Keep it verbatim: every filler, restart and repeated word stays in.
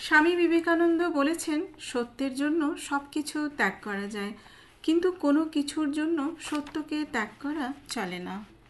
স্বামী বিবেকানন্দ বলেছেন, সত্যের জন্য সব কিছু ত্যাগ করা যায়, কিন্তু কোনো কিছুর জন্য সত্যকে ত্যাগ করা চলে না।